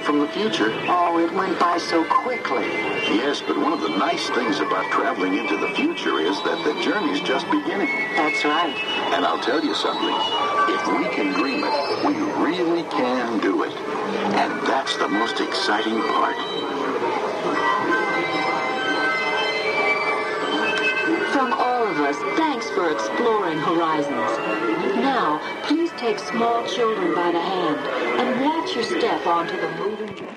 from the future. Oh, it went by so quickly. Yes, but one of the nice things about traveling into the future is that the journey's just beginning. That's right. And I'll tell you something. If we can dream it, we really can do it. And that's the most exciting part. From all of us, thanks for exploring horizons. Now, please take small children by the hand and watch your step onto the moving